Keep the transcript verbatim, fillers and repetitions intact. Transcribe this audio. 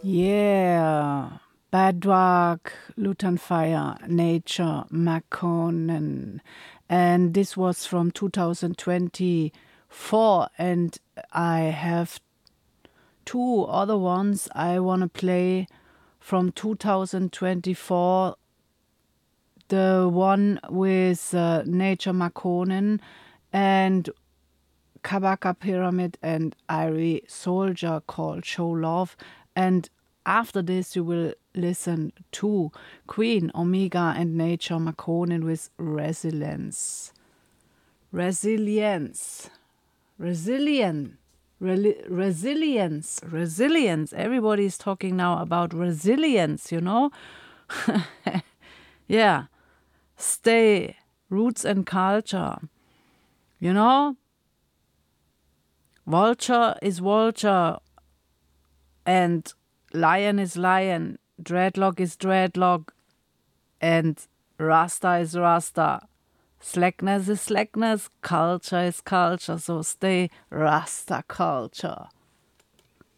Yeah, Bedrock, Luton Fire, Nature, Makonnen. And this was from two thousand twenty-four. And I have two other ones I want to play from two thousand twenty-four. The one with uh, Nature, Makonnen, and Kabaka Pyramid and Irie Soldier called Show Love. And after this, you will listen to Queen, Omega, and Nature Makonnen with Resilience. Resilience. Resilient. Reli- resilience. Resilience. Everybody is talking now about resilience, you know? Yeah. Stay. Roots and culture. You know? Vulture is vulture, and lion is lion, dreadlock is dreadlock, and rasta is rasta. Slackness is slackness, culture is culture, so stay rasta culture.